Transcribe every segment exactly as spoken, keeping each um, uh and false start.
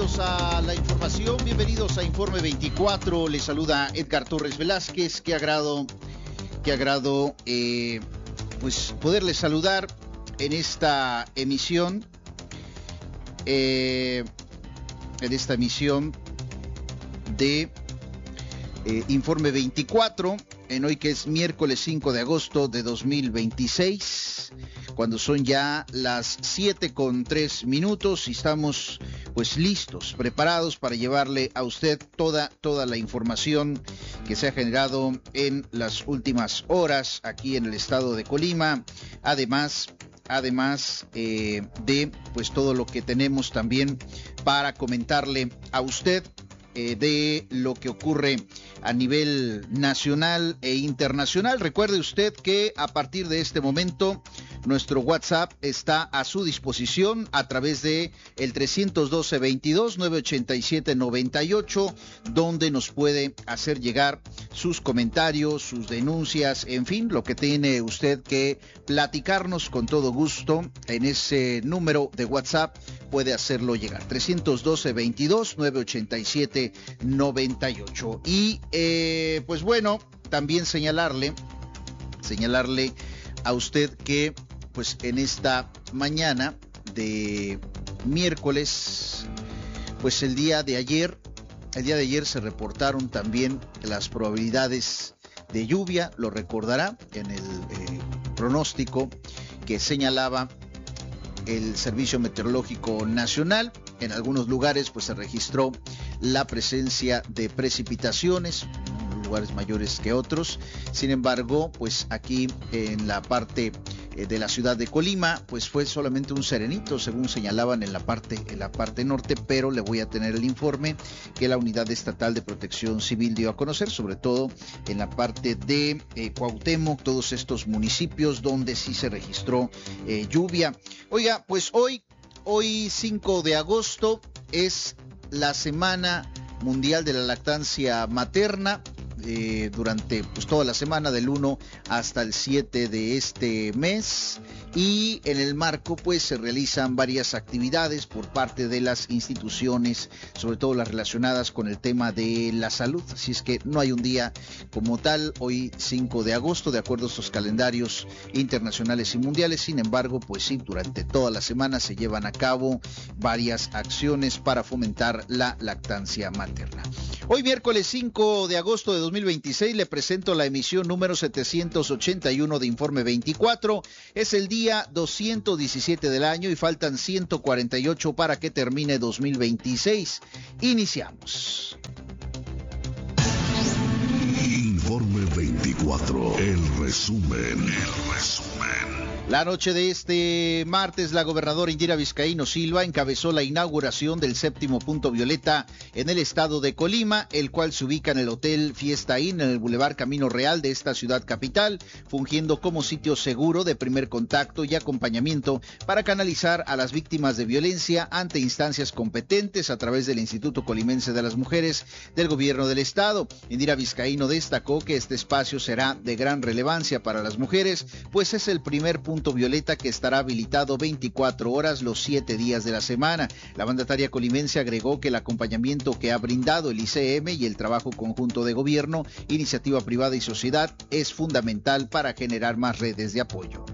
bienvenidos a la información, bienvenidos a Informe veinticuatro, les saluda Edgar Torres Velázquez, qué agrado, qué agrado eh, pues poderles saludar en esta emisión, eh, en esta emisión de eh, Informe veinticuatro, en hoy que es miércoles cinco de agosto de dos mil veintiséis, cuando son ya las siete con tres minutos y estamos pues listos, preparados para llevarle a usted toda, toda la información que se ha generado en las últimas horas aquí en el estado de Colima, además, además eh, de pues todo lo que tenemos también para comentarle a usted eh, de lo que ocurre a nivel nacional e internacional. Recuerde usted que a partir de este momento nuestro WhatsApp está a su disposición a través de el tres uno dos, veintidós, nueve ochenta y siete, noventa y ocho, donde nos puede hacer llegar sus comentarios, sus denuncias, en fin, lo que tiene usted que platicarnos con todo gusto en ese número de WhatsApp, puede hacerlo llegar. tres uno dos, veintidós, nueve ochenta y siete, noventa y ocho. Y eh, pues bueno, también señalarle, señalarle a usted que pues en esta mañana de miércoles, pues el día de ayer, el día de ayer se reportaron también las probabilidades de lluvia, lo recordará en el eh, pronóstico que señalaba el Servicio Meteorológico Nacional. En algunos lugares pues se registró la presencia de precipitaciones, lugares mayores que otros. Sin embargo, pues aquí en la parte eh, de la ciudad de Colima, pues fue solamente un serenito, según señalaban en la parte en la parte norte, pero le voy a tener el informe que la Unidad Estatal de Protección Civil dio a conocer, sobre todo en la parte de eh, Cuauhtémoc, todos estos municipios donde sí se registró eh, lluvia. Oiga, pues hoy, hoy cinco de agosto es la Semana Mundial de la Lactancia Materna. Eh, durante pues toda la semana del uno hasta el siete de este mes, y en el marco pues se realizan varias actividades por parte de las instituciones, sobre todo las relacionadas con el tema de la salud. Así es que no hay un día como tal hoy cinco de agosto de acuerdo a estos calendarios internacionales y mundiales. Sin embargo, pues sí, durante toda la semana se llevan a cabo varias acciones para fomentar la lactancia materna. Hoy miércoles cinco de agosto de dos mil veintiséis le presento la emisión número setecientos ochenta y uno de Informe veinticuatro. Es el día doscientos diecisiete del año y faltan ciento cuarenta y ocho para que termine dos mil veintiséis. Iniciamos. Informe veinticuatro, el resumen, el resumen. La noche de este martes, la gobernadora Indira Vizcaíno Silva encabezó la inauguración del séptimo punto violeta en el estado de Colima, el cual se ubica en el Hotel Fiesta Inn en el Boulevard Camino Real de esta ciudad capital, fungiendo como sitio seguro de primer contacto y acompañamiento para canalizar a las víctimas de violencia ante instancias competentes a través del Instituto Colimense de las Mujeres del Gobierno del Estado. Indira Vizcaíno destacó que este espacio será de gran relevancia para las mujeres, pues es el primer punto punto violeta que estará habilitado veinticuatro horas los siete días de la semana. La mandataria colimense agregó que el acompañamiento que ha brindado el I C M y el trabajo conjunto de gobierno, iniciativa privada y sociedad es fundamental para generar más redes de apoyo.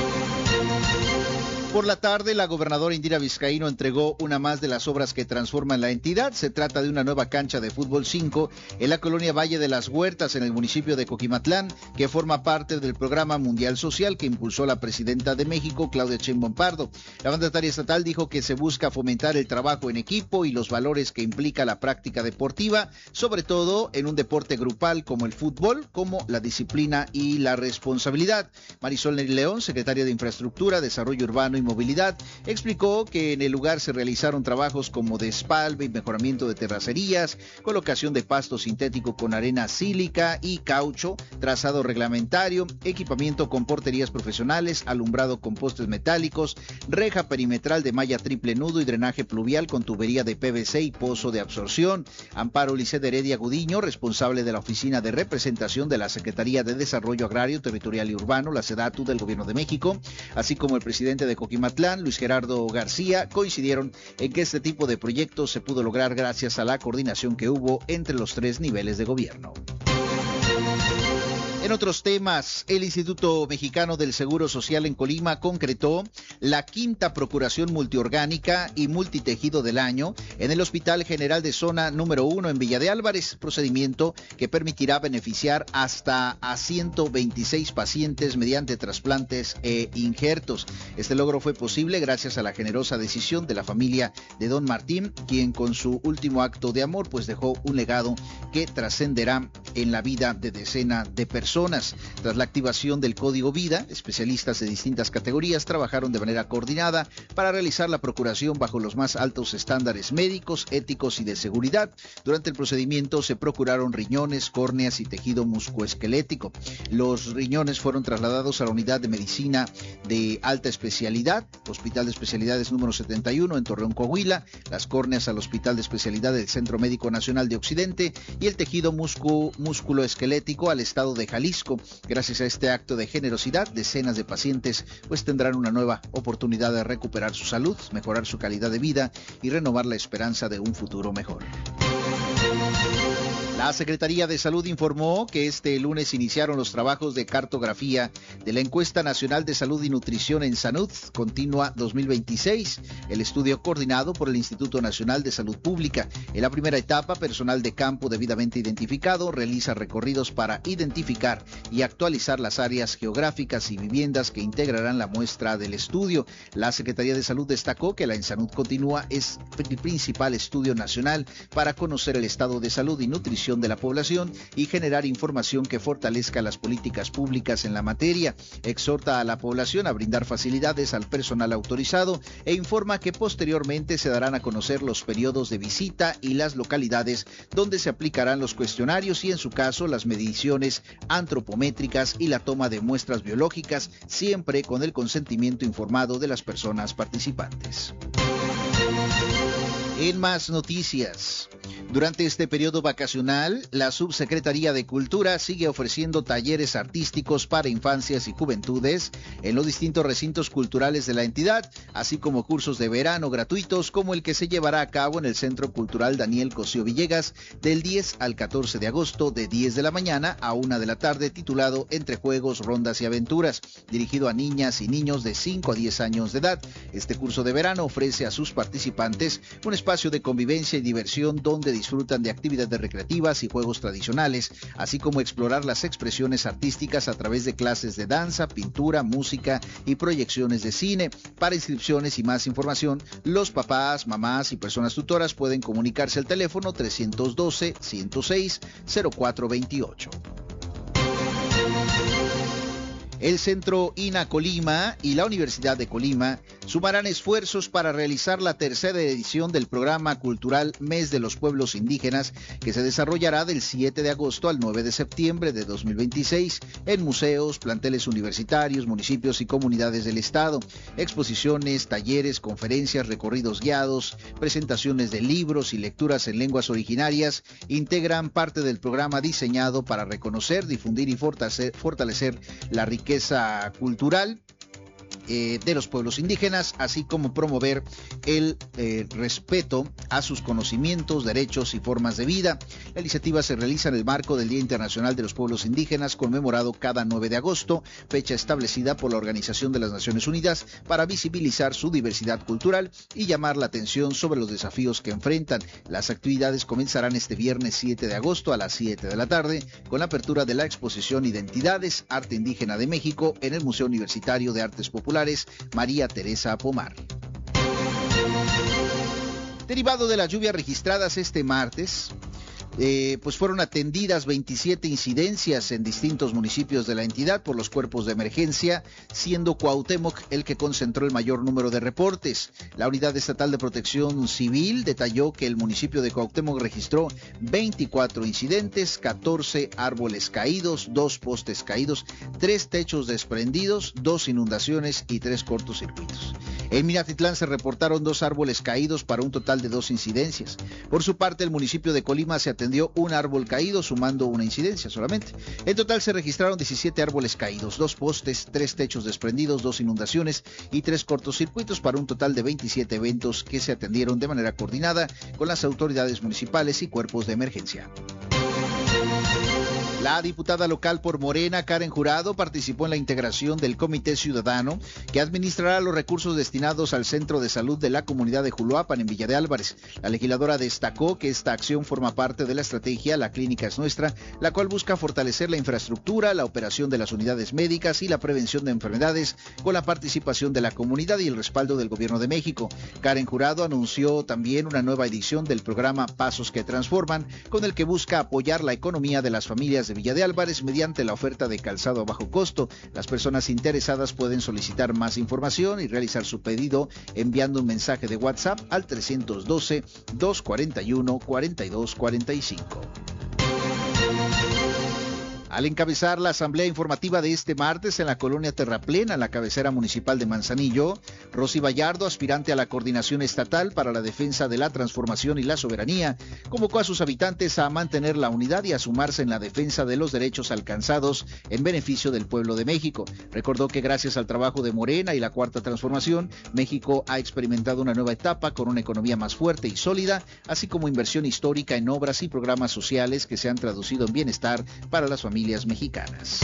Por la tarde, la gobernadora Indira Vizcaíno entregó una más de las obras que transforman la entidad. Se trata de una nueva cancha de fútbol cinco en la colonia Valle de las Huertas, en el municipio de Coquimatlán, que forma parte del programa mundial social que impulsó la presidenta de México, Claudia Sheinbaum Pardo. La mandataria estatal dijo que se busca fomentar el trabajo en equipo y los valores que implica la práctica deportiva, sobre todo en un deporte grupal como el fútbol, como la disciplina y la responsabilidad. Marisol Neri León, secretaria de Infraestructura, Desarrollo Urbano y Movilidad, explicó que en el lugar se realizaron trabajos como despalve y mejoramiento de terracerías, colocación de pasto sintético con arena sílica y caucho, trazado reglamentario, equipamiento con porterías profesionales, alumbrado con postes metálicos, reja perimetral de malla triple nudo y drenaje pluvial con tubería de P V C y pozo de absorción. Amparo Lisset Heredia Gudiño, responsable de la Oficina de Representación de la Secretaría de Desarrollo Agrario, Territorial y Urbano, la SEDATU del Gobierno de México, así como el presidente de Coquimatlán, Coquimatlán, Luis Gerardo García, coincidieron en que este tipo de proyectos se pudo lograr gracias a la coordinación que hubo entre los tres niveles de gobierno. En otros temas, el Instituto Mexicano del Seguro Social en Colima concretó la quinta procuración multiorgánica y multitejido del año en el Hospital General de Zona número uno en Villa de Álvarez, procedimiento que permitirá beneficiar hasta a ciento veintiséis pacientes mediante trasplantes e injertos. Este logro fue posible gracias a la generosa decisión de la familia de Don Martín, quien con su último acto de amor pues dejó un legado que trascenderá en la vida de decenas de personas. Tras la activación del Código Vida, especialistas de distintas categorías trabajaron de manera coordinada para realizar la procuración bajo los más altos estándares médicos, éticos y de seguridad. Durante el procedimiento se procuraron riñones, córneas y tejido musculoesquelético. Los riñones fueron trasladados a la unidad de medicina de alta especialidad, Hospital de Especialidades número setenta y uno en Torreón, Coahuila, las córneas al Hospital de Especialidad del Centro Médico Nacional de Occidente y el tejido muscu- musculoesquelético al estado de Jalisco. Gracias a este acto de generosidad, decenas de pacientes pues tendrán una nueva oportunidad de recuperar su salud, mejorar su calidad de vida y renovar la esperanza de un futuro mejor. La Secretaría de Salud informó que este lunes iniciaron los trabajos de cartografía de la Encuesta Nacional de Salud y Nutrición en Salud Continua dos mil veintiséis, el estudio coordinado por el Instituto Nacional de Salud Pública. En la primera etapa, personal de campo debidamente identificado realiza recorridos para identificar y actualizar las áreas geográficas y viviendas que integrarán la muestra del estudio. La Secretaría de Salud destacó que la EnSanud Continua es el principal estudio nacional para conocer el estado de salud y nutrición de la población y generar información que fortalezca las políticas públicas en la materia. Exhorta a la población a brindar facilidades al personal autorizado e informa que posteriormente se darán a conocer los periodos de visita y las localidades donde se aplicarán los cuestionarios y en su caso las mediciones antropométricas y la toma de muestras biológicas, siempre con el consentimiento informado de las personas participantes. En más noticias, durante este periodo vacacional, la Subsecretaría de Cultura sigue ofreciendo talleres artísticos para infancias y juventudes en los distintos recintos culturales de la entidad, así como cursos de verano gratuitos como el que se llevará a cabo en el Centro Cultural Daniel Cosío Villegas del diez al catorce de agosto de diez de la mañana a una de la tarde, titulado Entre Juegos, Rondas y Aventuras, dirigido a niñas y niños de cinco a diez años de edad. Este curso de verano ofrece a sus participantes un espacio de convivencia y diversión donde disfrutan de actividades recreativas y juegos tradicionales, así como explorar las expresiones artísticas a través de clases de danza, pintura, música y proyecciones de cine. Para inscripciones y más información, los papás, mamás y personas tutoras pueden comunicarse al teléfono trescientos doce, ciento seis, cero cuatro veintiocho. El Centro I N A Colima y la Universidad de Colima sumarán esfuerzos para realizar la tercera edición del programa cultural Mes de los Pueblos Indígenas, que se desarrollará del siete de agosto al nueve de septiembre de dos mil veintiséis en museos, planteles universitarios, municipios y comunidades del estado. Exposiciones, talleres, conferencias, recorridos guiados, presentaciones de libros y lecturas en lenguas originarias integran parte del programa diseñado para reconocer, difundir y fortalecer, fortalecer la riqueza cultural Eh, de los pueblos indígenas, así como promover el eh, respeto a sus conocimientos, derechos y formas de vida. La iniciativa se realiza en el marco del Día Internacional de los Pueblos Indígenas, conmemorado cada nueve de agosto, fecha establecida por la Organización de las Naciones Unidas para visibilizar su diversidad cultural y llamar la atención sobre los desafíos que enfrentan. Las actividades comenzarán este viernes siete de agosto a las siete de la tarde, con la apertura de la exposición Identidades, Arte Indígena de México en el Museo Universitario de Artes Populares María Teresa Pomar. Derivado de las lluvias registradas este martes, Eh, pues fueron atendidas veintisiete incidencias en distintos municipios de la entidad por los cuerpos de emergencia, siendo Cuauhtémoc el que concentró el mayor número de reportes. La Unidad Estatal de Protección Civil detalló que el municipio de Cuauhtémoc registró veinticuatro incidentes, catorce árboles caídos, dos postes caídos, tres techos desprendidos, dos inundaciones y tres cortocircuitos. En Minatitlán se reportaron dos árboles caídos para un total de dos incidencias. Por su parte, el municipio de Colima se atendió un árbol caído, sumando una incidencia solamente. En total se registraron diecisiete árboles caídos, dos postes, tres techos desprendidos, dos inundaciones y tres cortocircuitos para un total de veintisiete eventos que se atendieron de manera coordinada con las autoridades municipales y cuerpos de emergencia. La diputada local por Morena, Karen Jurado, participó en la integración del Comité Ciudadano que administrará los recursos destinados al Centro de Salud de la comunidad de Juluapan en Villa de Álvarez. La legisladora destacó que esta acción forma parte de la estrategia La Clínica es Nuestra, la cual busca fortalecer la infraestructura, la operación de las unidades médicas y la prevención de enfermedades con la participación de la comunidad y el respaldo del Gobierno de México. Karen Jurado anunció también una nueva edición del programa Pasos que Transforman, con el que busca apoyar la economía de las familias de Villa de Álvarez mediante la oferta de calzado a bajo costo. Las personas interesadas pueden solicitar más información y realizar su pedido enviando un mensaje de WhatsApp al trescientos doce, doscientos cuarenta y uno, cuarenta y dos cuarenta y cinco. Al encabezar la asamblea informativa de este martes en la colonia Terraplena, la cabecera municipal de Manzanillo, Rosy Vallardo, aspirante a la coordinación estatal para la defensa de la transformación y la soberanía, convocó a sus habitantes a mantener la unidad y a sumarse en la defensa de los derechos alcanzados en beneficio del pueblo de México. Recordó que gracias al trabajo de Morena y la Cuarta Transformación, México ha experimentado una nueva etapa con una economía más fuerte y sólida, así como inversión histórica en obras y programas sociales que se han traducido en bienestar para las familias mexicanas.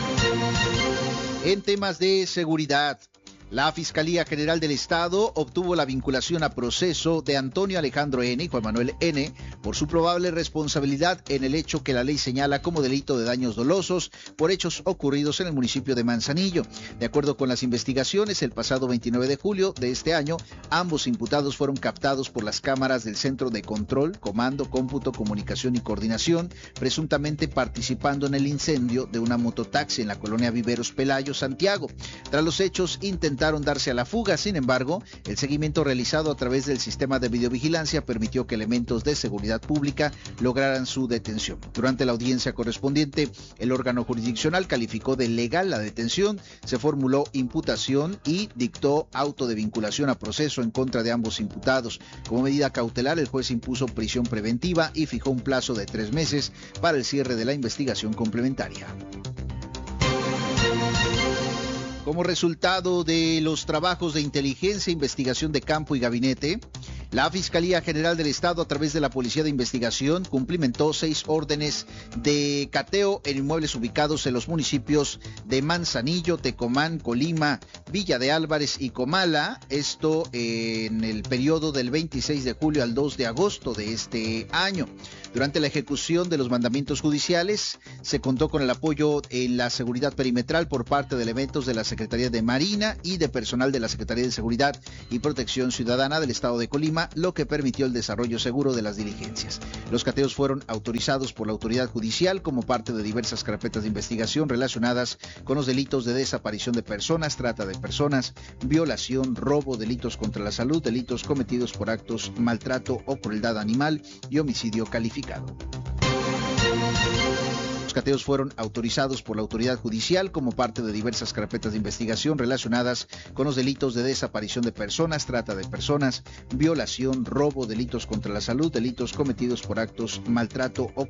En temas de seguridad, la Fiscalía General del Estado obtuvo la vinculación a proceso de Antonio Alejandro N. y Juan Manuel N. por su probable responsabilidad en el hecho que la ley señala como delito de daños dolosos por hechos ocurridos en el municipio de Manzanillo. De acuerdo con las investigaciones, el pasado veintinueve de julio de este año, ambos imputados fueron captados por las cámaras del Centro de Control, Comando, Cómputo, Comunicación y Coordinación, presuntamente participando en el incendio de una mototaxi en la colonia Viveros Pelayo, Santiago. Tras los hechos, intentaron darse a la fuga. Sin embargo, el seguimiento realizado a través del sistema de videovigilancia permitió que elementos de seguridad pública lograran su detención. Durante la audiencia correspondiente, el órgano jurisdiccional calificó de legal la detención, se formuló imputación y dictó auto de vinculación a proceso en contra de ambos imputados. Como medida cautelar, el juez impuso prisión preventiva y fijó un plazo de tres meses para el cierre de la investigación complementaria. Como resultado de los trabajos de inteligencia, investigación de campo y gabinete, la Fiscalía General del Estado, a través de la Policía de Investigación, cumplimentó seis órdenes de cateo en inmuebles ubicados en los municipios de Manzanillo, Tecomán, Colima, Villa de Álvarez y Comala. Esto en el periodo del veintiséis de julio al dos de agosto de este año. Durante la ejecución de los mandamientos judiciales, se contó con el apoyo en la seguridad perimetral por parte de elementos de la Secretaría de Marina y de personal de la Secretaría de Seguridad y Protección Ciudadana del Estado de Colima, lo que permitió el desarrollo seguro de las diligencias. Los cateos fueron autorizados por la autoridad judicial como parte de diversas carpetas de investigación relacionadas con los delitos de desaparición de personas, trata de personas, violación, robo, delitos contra la salud, delitos cometidos por actos, maltrato o crueldad animal y homicidio calificado. Los cateos fueron autorizados por la autoridad judicial como parte de diversas carpetas de investigación relacionadas con los delitos de desaparición de personas, trata de personas, violación, robo, delitos contra la salud, delitos cometidos por actos, maltrato o